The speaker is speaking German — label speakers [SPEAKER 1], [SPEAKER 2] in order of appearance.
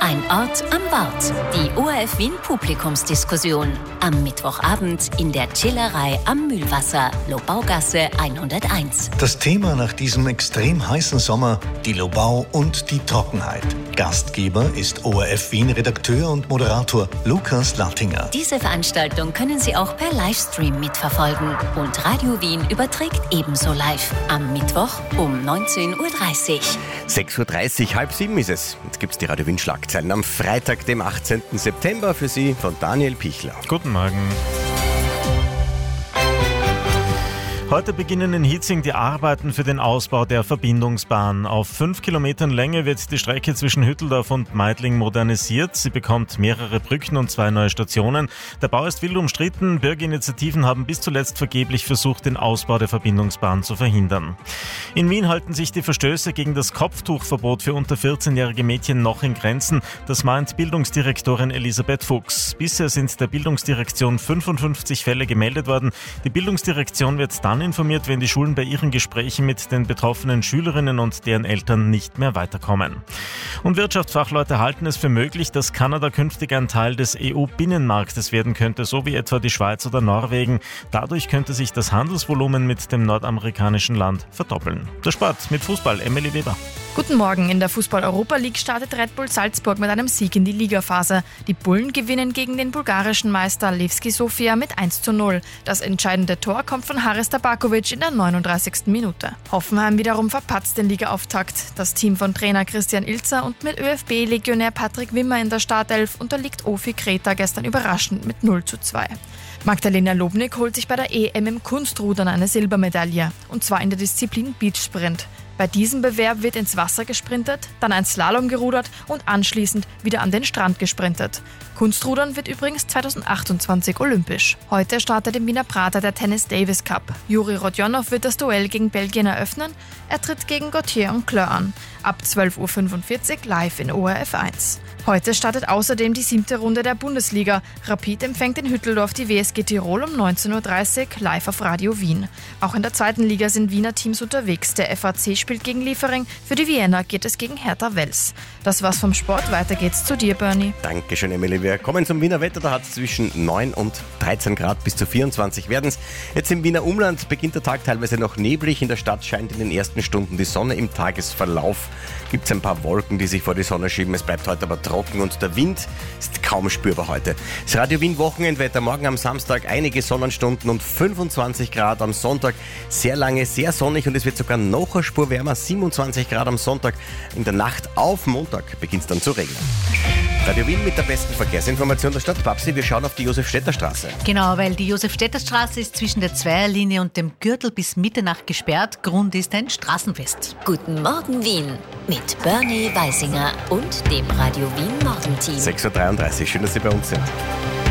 [SPEAKER 1] ein Ort am Wort. Die ORF Wien Publikumsdiskussion. Am Mittwochabend in der Chillerei am Mühlwasser, Lobaugasse 101.
[SPEAKER 2] Das Thema nach diesem extrem heißen Sommer: die Lobau und die Trockenheit. Gastgeber ist ORF Wien Redakteur und Moderator Lukas Lattinger.
[SPEAKER 1] Diese Veranstaltung können Sie auch per Livestream mitverfolgen. Und Radio Wien überträgt ebenso live. Am Mittwoch um 19.30 Uhr.
[SPEAKER 3] 6.30 Uhr, halb sieben ist es. Jetzt gibt es die Radio Wien Schlagzeilen am Freitag, dem 18. September, für Sie von Daniel Pichler.
[SPEAKER 4] Guten Morgen. Heute beginnen in Hietzing die Arbeiten für den Ausbau der Verbindungsbahn. Auf 5 Kilometern Länge wird die Strecke zwischen Hütteldorf und Meidling modernisiert. Sie bekommt mehrere Brücken und 2 neue Stationen. Der Bau ist wild umstritten. Bürgerinitiativen haben bis zuletzt vergeblich versucht, den Ausbau der Verbindungsbahn zu verhindern. In Wien halten sich die Verstöße gegen das Kopftuchverbot für unter 14-jährige Mädchen noch in Grenzen. Das meint Bildungsdirektorin Elisabeth Fuchs. Bisher sind der Bildungsdirektion 55 Fälle gemeldet worden. Die Bildungsdirektion wird dann informiert, wenn die Schulen bei ihren Gesprächen mit den betroffenen Schülerinnen und deren Eltern nicht mehr weiterkommen. Und Wirtschaftsfachleute halten es für möglich, dass Kanada künftig ein Teil des EU-Binnenmarktes werden könnte, so wie etwa die Schweiz oder Norwegen. Dadurch könnte sich das Handelsvolumen mit dem nordamerikanischen Land verdoppeln. Der Sport mit Fußball, Emily Weber.
[SPEAKER 5] Guten Morgen. In der Fußball-Europa League startet Red Bull Salzburg mit einem Sieg in die Ligaphase. Die Bullen gewinnen gegen den bulgarischen Meister Levski Sofia mit 1:0. Das entscheidende Tor kommt von Haris Tabakovic in der 39. Minute. Hoffenheim wiederum verpatzt den Ligaauftakt. Das Team von Trainer Christian Ilzer und mit ÖFB-Legionär Patrick Wimmer in der Startelf unterliegt Ofi Kreta gestern überraschend mit 0:2. Magdalena Lobnik holt sich bei der EM im Kunstrudern eine Silbermedaille. Und zwar in der Disziplin Beachsprint. Bei diesem Bewerb wird ins Wasser gesprintet, dann ein Slalom gerudert und anschließend wieder an den Strand gesprintet. Kunstrudern wird übrigens 2028 olympisch. Heute startet im Wiener Prater der Tennis Davis Cup. Juri Rodionov wird das Duell gegen Belgien eröffnen. Er tritt gegen Gauthier und Kleur an. Ab 12.45 Uhr live in ORF 1. Heute startet außerdem die 7. Runde der Bundesliga. Rapid empfängt in Hütteldorf die WSG Tirol um 19.30 Uhr live auf Radio Wien. Auch in der 2. Liga sind Wiener Teams unterwegs. Der FAC spielt gegen Liefering. Für die Vienna geht es gegen Hertha Wels. Das war's vom Sport. Weiter geht's zu dir, Bernie.
[SPEAKER 3] Dankeschön, Emily. Wir kommen zum Wiener Wetter. Da hat es zwischen 9 und 13 Grad bis zu 24 werden es. Jetzt im Wiener Umland beginnt der Tag teilweise noch neblig. In der Stadt scheint in den ersten Stunden die Sonne. Im Tagesverlauf gibt es ein paar Wolken, die sich vor die Sonne schieben. Es bleibt heute aber trocken und der Wind ist kaum spürbar heute. Das Radio Wien Wochenendwetter. Morgen am Samstag einige Sonnenstunden und 25 Grad am Sonntag. Sehr lange, sehr sonnig und es wird sogar noch eine Spur wärmer. 27 Grad am Sonntag. In der Nacht auf Montag beginnt es dann zu regnen. Radio Wien mit der besten Verkehrsinformation der Stadt. Babsi, wir schauen auf die Josef-Städter-Straße.
[SPEAKER 6] Genau, weil die Josef-Städter-Straße ist zwischen der Zweierlinie und dem Gürtel bis Mitternacht gesperrt. Grund ist ein Straßenfest.
[SPEAKER 1] Guten Morgen Wien mit Bernie Weisinger und dem Radio Wien Morgenteam.
[SPEAKER 3] 6.33 Uhr, schön, dass Sie bei uns sind.